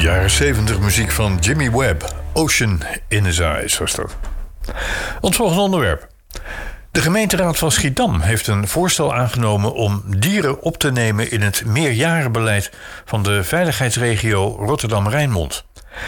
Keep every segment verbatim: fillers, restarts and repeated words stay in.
Jaren zeventig muziek van Jimmy Webb. Ocean in his eyes was dat. Ons volgende onderwerp. De gemeenteraad van Schiedam heeft een voorstel aangenomen om dieren op te nemen in het meerjarenbeleid van de veiligheidsregio Rotterdam-Rijnmond.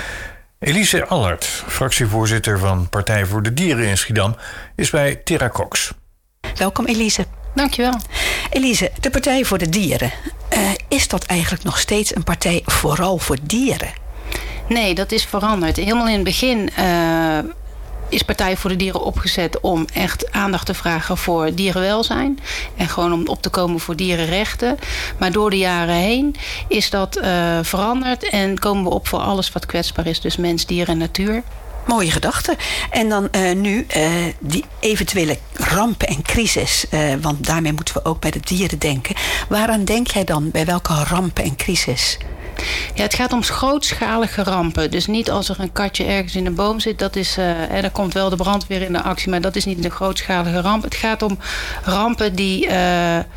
Elise Allard, fractievoorzitter van Partij voor de Dieren in Schiedam, is bij Tera Cox. Welkom Elise. Dankjewel. Elise, de Partij voor de Dieren. Uh, is dat eigenlijk nog steeds een partij vooral voor dieren? Nee, dat is veranderd. Helemaal in het begin uh, is Partij voor de Dieren opgezet om echt aandacht te vragen voor dierenwelzijn. En gewoon om op te komen voor dierenrechten. Maar door de jaren heen is dat uh, veranderd en komen we op voor alles wat kwetsbaar is. Dus mens, dier en natuur. Mooie gedachte. En dan uh, nu uh, die eventuele rampen en crisis. Uh, want daarmee moeten we ook bij de dieren denken. Waaraan denk jij dan? Bij welke rampen en crisis? Ja, het gaat om grootschalige rampen. Dus niet als er een katje ergens in een boom zit. Dat is, uh, en dan komt wel de brandweer in de actie. Maar dat is niet een grootschalige ramp. Het gaat om rampen die uh, uh,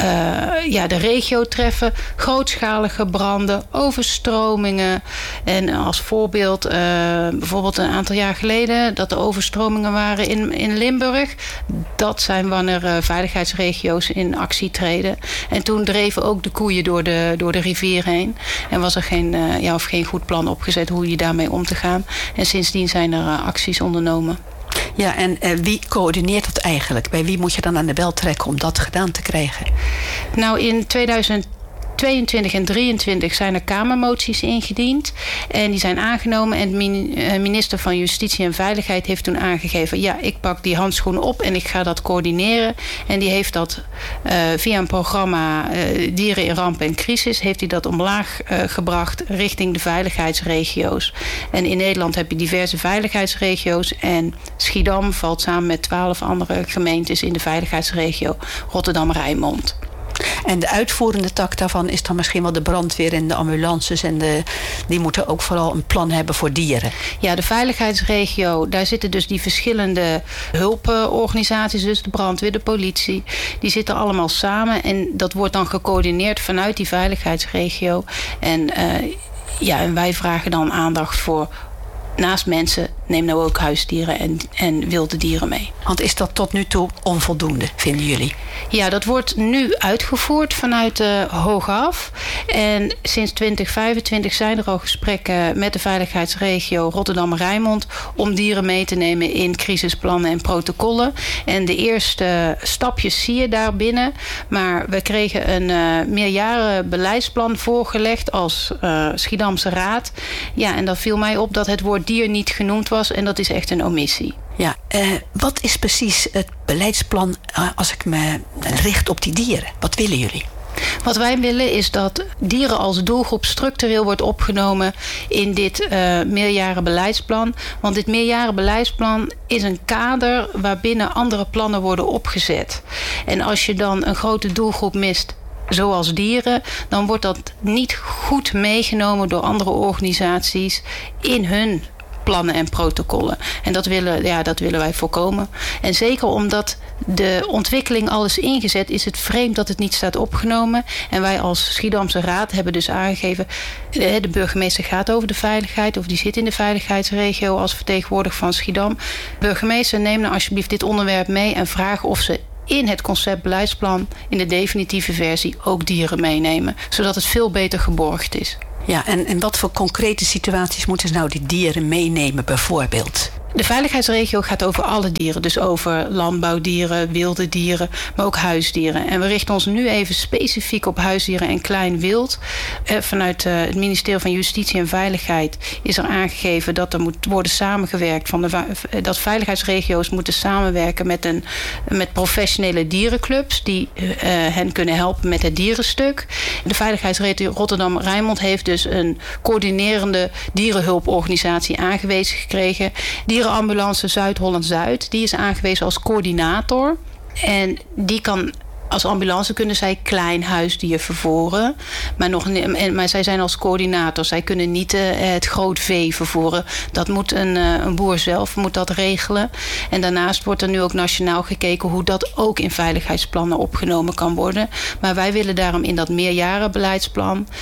ja, de regio treffen. Grootschalige branden, overstromingen. En als voorbeeld, uh, bijvoorbeeld een aantal jaar geleden, dat er overstromingen waren in, in Limburg. Dat zijn wanneer uh, veiligheidsregio's in actie treden. En toen dreven ook de koeien door de, door de rivier heen. En was er geen, uh, ja, of geen goed plan opgezet hoe je daarmee om te gaan. En sindsdien zijn er uh, acties ondernomen. Ja, en uh, wie coördineert dat eigenlijk? Bij wie moet je dan aan de bel trekken om dat gedaan te krijgen? Nou, in tweeduizend tweeëntwintig en drieëntwintig zijn er Kamermoties ingediend. En die zijn aangenomen. En de minister van Justitie en Veiligheid heeft toen aangegeven, ja, ik pak die handschoen op en ik ga dat coördineren. En die heeft dat uh, via een programma uh, Dieren in Ramp en Crisis, heeft hij dat omlaag uh, gebracht richting de veiligheidsregio's. En in Nederland heb je diverse veiligheidsregio's. En Schiedam valt samen met twaalf andere gemeentes in de veiligheidsregio Rotterdam-Rijnmond. En de uitvoerende tak daarvan is dan misschien wel de brandweer en de ambulances. En de, die moeten ook vooral een plan hebben voor dieren. Ja, de veiligheidsregio, daar zitten dus die verschillende hulporganisaties. Dus de brandweer, de politie. Die zitten allemaal samen. En dat wordt dan gecoördineerd vanuit die veiligheidsregio. En, uh, ja, en wij vragen dan aandacht voor, naast mensen, neem nou ook huisdieren en, en wilde dieren mee. Want is dat tot nu toe onvoldoende, vinden jullie? Ja, dat wordt nu uitgevoerd vanuit uh, hoogaf. En sinds twintig vijfentwintig zijn er al gesprekken met de veiligheidsregio Rotterdam-Rijnmond om dieren mee te nemen in crisisplannen en protocollen. En de eerste stapjes zie je daar binnen. Maar we kregen een uh, meerjaren beleidsplan voorgelegd als uh, Schiedamse Raad. Ja, en dat viel mij op dat het woord dier niet genoemd was. En dat is echt een omissie. Ja, uh, wat is precies het beleidsplan uh, als ik me richt op die dieren? Wat willen jullie? Wat wij willen is dat dieren als doelgroep structureel wordt opgenomen in dit uh, meerjarenbeleidsplan. Want dit meerjarenbeleidsplan is een kader waarbinnen andere plannen worden opgezet. En als je dan een grote doelgroep mist, zoals dieren, dan wordt dat niet goed meegenomen door andere organisaties in hun plannen en protocollen. En dat willen, ja, dat willen wij voorkomen. En zeker omdat de ontwikkeling al is ingezet, is het vreemd dat het niet staat opgenomen. En wij als Schiedamse Raad hebben dus aangegeven, de burgemeester gaat over de veiligheid, of die zit in de veiligheidsregio als vertegenwoordiger van Schiedam. Burgemeester, neem nou alsjeblieft dit onderwerp mee en vraag of ze in het concept beleidsplan, in de definitieve versie, ook dieren meenemen. Zodat het veel beter geborgd is. Ja, en, en wat voor concrete situaties moeten ze nou die dieren meenemen bijvoorbeeld? De veiligheidsregio gaat over alle dieren. Dus over landbouwdieren, wilde dieren, maar ook huisdieren. En we richten ons nu even specifiek op huisdieren en klein wild. Eh, vanuit uh, het ministerie van Justitie en Veiligheid is er aangegeven dat er moet worden samengewerkt. Van de, dat veiligheidsregio's moeten samenwerken met, een, met professionele dierenclubs die uh, hen kunnen helpen met het dierenstuk. De veiligheidsregio Rotterdam-Rijnmond heeft dus een coördinerende dierenhulporganisatie aangewezen gekregen. Dierenambulance Zuid-Holland-Zuid, die is aangewezen als coördinator. En die kan, als ambulance kunnen zij klein huisdier vervoeren. Maar, nog, maar zij zijn als coördinator. Zij kunnen niet uh, het groot vee vervoeren. Dat moet een, uh, een boer zelf moet dat regelen. En daarnaast wordt er nu ook nationaal gekeken hoe dat ook in veiligheidsplannen opgenomen kan worden. Maar wij willen daarom in dat meerjarenbeleidsplan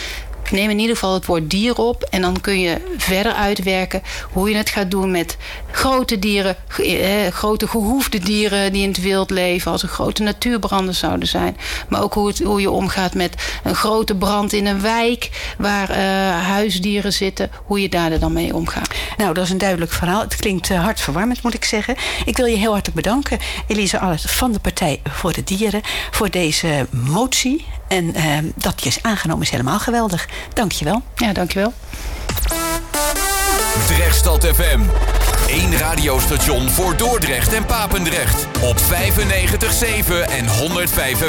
Neem in ieder geval het woord dier op. En dan kun je verder uitwerken hoe je het gaat doen met grote dieren. Eh, grote gehoefde dieren die in het wild leven. Als er grote natuurbranden zouden zijn. Maar ook hoe, het, hoe je omgaat met een grote brand in een wijk. Waar uh, huisdieren zitten. Hoe je daar dan mee omgaat. Nou, dat is een duidelijk verhaal. Het klinkt uh, hartverwarmend, moet ik zeggen. Ik wil je heel hartelijk bedanken, Elise Allert van de Partij voor de Dieren, voor deze motie. En uh, dat die is aangenomen is helemaal geweldig. Dank je wel. Ja, dank je wel. Drechtstad F M. Eén radiostation voor Dordrecht en Papendrecht. Op vijfennegentig komma zeven en honderdvijf